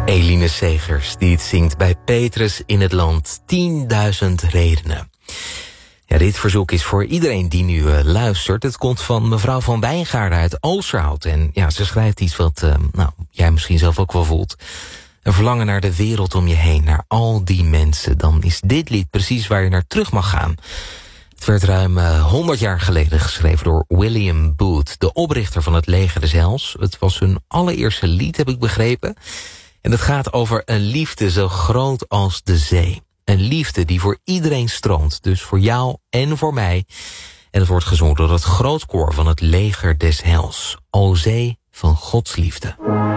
Eline Segers die het zingt bij Petrus in het land 10.000 redenen. Ja, dit verzoek is voor iedereen die nu luistert. Het komt van mevrouw van Wijngaarden uit Oosterhout. En ja, ze schrijft iets wat jij misschien zelf ook wel voelt. Een verlangen naar de wereld om je heen, naar al die mensen. Dan is dit lied precies waar je naar terug mag gaan. Het werd ruim 100 jaar geleden geschreven door William Booth, de oprichter van het Leger des Heils. Het was hun allereerste lied, heb ik begrepen. En het gaat over een liefde zo groot als de zee. Een liefde die voor iedereen stroomt, dus voor jou en voor mij. En het wordt gezongen door het grootkoor van het Leger des Heils. O zee van Gods liefde.